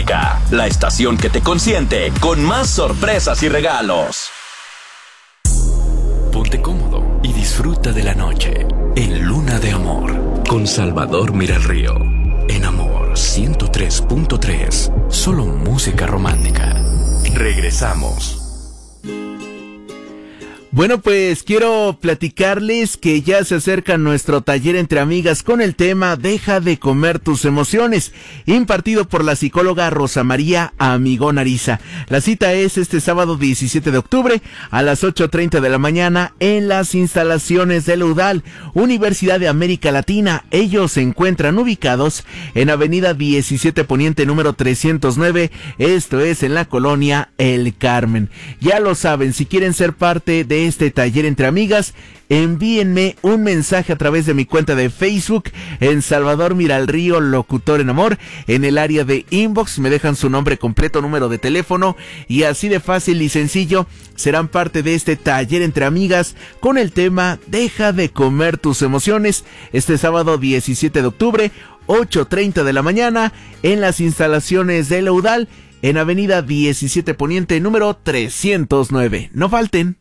Romántica, la estación que te consiente con más sorpresas y regalos. Ponte cómodo y disfruta de la noche en Luna de Amor con Salvador Miralrío. En Amor 103.3, solo música romántica. Regresamos. Bueno, pues quiero platicarles que ya se acerca nuestro taller entre amigas con el tema Deja de comer tus emociones, impartido por la psicóloga Rosa María Amigón Ariza. La cita es este sábado 17 de octubre a las 8:30 de la mañana en las instalaciones de la UDAL, Universidad de América Latina. Ellos se encuentran ubicados en Avenida 17 Poniente número 309, esto es en la colonia El Carmen. Ya lo saben, si quieren ser parte de este taller entre amigas, envíenme un mensaje a través de mi cuenta de Facebook en Salvador Miralrío Locutor en Amor. En el área de inbox me dejan su nombre completo, número de teléfono, y así de fácil y sencillo serán parte de este taller entre amigas con el tema Deja de comer tus emociones, este sábado 17 de octubre 8:30 de la mañana en las instalaciones de la UDAL en Avenida 17 Poniente número 309. No falten.